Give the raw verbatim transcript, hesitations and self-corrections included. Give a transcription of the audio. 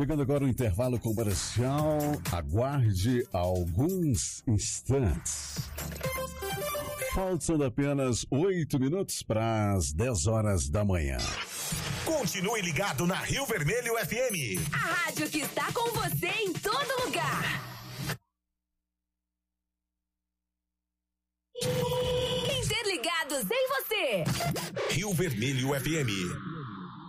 Chegando agora o intervalo comercial, aguarde alguns instantes. Faltam apenas oito minutos para as dez horas da manhã. Continue ligado na Rio Vermelho F M. A rádio que está com você em todo lugar. Interligados em você. Rio Vermelho F M.